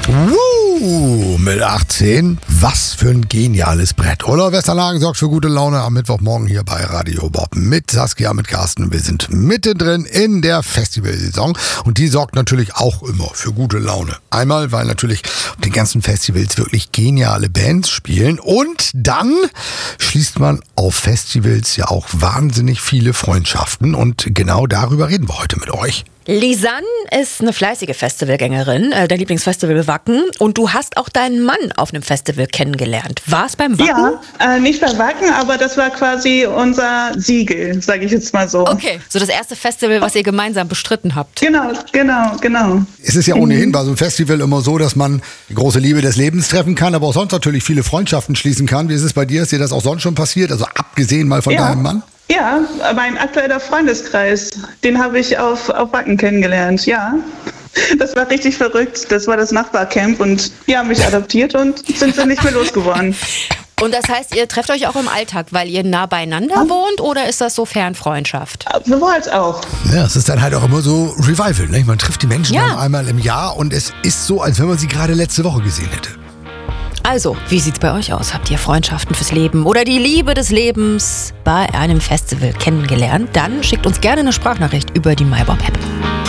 Mit 18. Was für ein geniales Brett. Olaf Westerlagen sorgt für gute Laune am Mittwochmorgen hier bei Radio Bob. Mit Saskia, mit Carsten. Wir sind mittendrin in der Festivalsaison. Und die sorgt natürlich auch immer für gute Laune. Einmal, weil natürlich auf den ganzen Festivals wirklich geniale Bands spielen. Und dann schließt man auf Festivals ja auch wahnsinnig viele Freundschaften. Und genau darüber reden wir heute mit euch. Lisanne ist eine fleißige Festivalgängerin, dein Lieblingsfestival Wacken. Und du hast auch deinen Mann auf einem Festival kennengelernt. War es beim Wacken? Ja, nicht bei Wacken, aber das war quasi unser Siegel, sage ich jetzt mal so. Okay, so das erste Festival, was ihr gemeinsam bestritten habt. Genau. Es ist ja ohnehin bei so einem Festival immer so, dass man die große Liebe des Lebens treffen kann, aber auch sonst natürlich viele Freundschaften schließen kann. Wie ist es bei dir? Ist dir das auch sonst schon passiert? Also abgesehen mal von deinem Mann? Ja, mein aktueller Freundeskreis, den habe ich auf Wacken kennengelernt, ja. Das war richtig verrückt. Das war das Nachbarcamp und die haben mich adoptiert und sind nicht mehr losgeworden. Und das heißt, ihr trefft euch auch im Alltag, weil ihr nah beieinander wohnt, oder ist das so Fernfreundschaft? Sowohl als auch. Ja, es ist dann halt auch immer so Revival, ne? Man trifft die Menschen Ja. dann einmal im Jahr und es ist so, als wenn man sie gerade letzte Woche gesehen hätte. Also, wie sieht's bei euch aus? Habt ihr Freundschaften fürs Leben oder die Liebe des Lebens bei einem Festival kennengelernt? Dann schickt uns gerne eine Sprachnachricht über die MyBob-App.